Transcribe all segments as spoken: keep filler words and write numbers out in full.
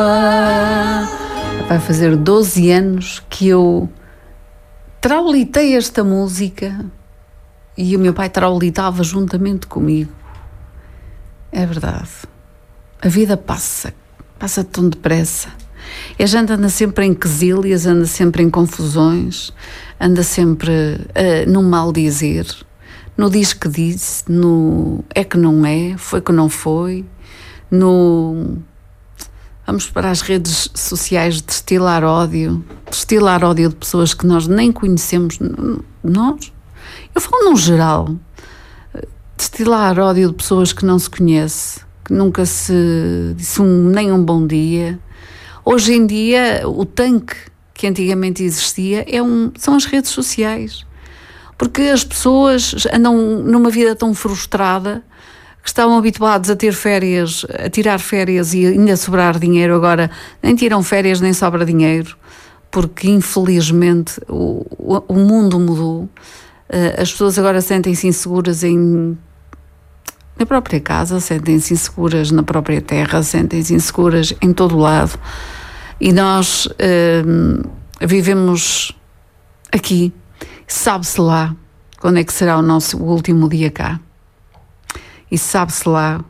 Vai fazer doze anos que eu traulitei esta música e o meu pai traulitava juntamente comigo. É verdade. A vida passa, passa tão depressa. E a gente anda sempre em quesílias, anda sempre em confusões, anda sempre uh, num mal dizer, no diz que disse, no é que não é, foi que não foi, no vamos para as redes sociais destilar ódio, destilar ódio de pessoas que nós nem conhecemos, nós, eu falo num geral, destilar ódio de pessoas que não se conhece, que nunca se disse um, nem um bom dia. Hoje em dia, o tanque que antigamente existia é um, são as redes sociais. Porque as pessoas andam numa vida tão frustrada que estavam habituados a ter férias, a tirar férias e ainda sobrar dinheiro. Agora nem tiram férias nem sobra dinheiro, porque infelizmente o, o mundo mudou. As pessoas agora sentem-se inseguras em... na própria casa, sentem-se inseguras na própria terra, sentem-se inseguras em todo o lado. E nós uh, vivemos aqui, sabe-se lá quando é que será o nosso o último dia cá. E sabe-se lá,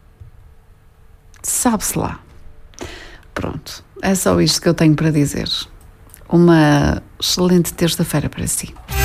sabe-se lá. Pronto, é só isto que eu tenho para dizer. Uma excelente terça-feira para si.